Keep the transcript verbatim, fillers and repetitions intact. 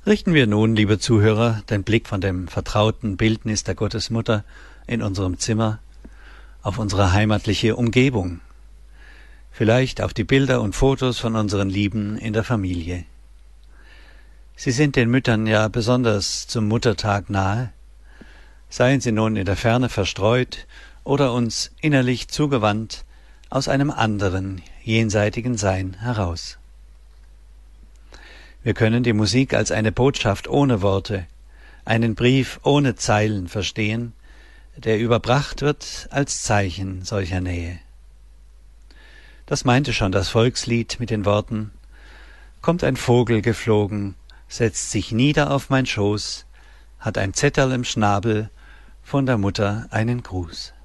Richten wir nun, liebe Zuhörer, den Blick von dem vertrauten Bildnis der Gottesmutter in unserem Zimmer auf unsere heimatliche Umgebung, vielleicht auf die Bilder und Fotos von unseren Lieben in der Familie. Sie sind den Müttern ja besonders zum Muttertag nahe, seien sie nun in der Ferne verstreut oder uns innerlich zugewandt aus einem anderen, jenseitigen Sein heraus. Wir können die Musik als eine Botschaft ohne Worte, einen Brief ohne Zeilen verstehen, der überbracht wird als Zeichen solcher Nähe. Das meinte schon das Volkslied mit den Worten: Kommt ein Vogel geflogen, setzt sich nieder auf mein Schoß, hat ein Zetterl im Schnabel, von der Mutter einen Gruß.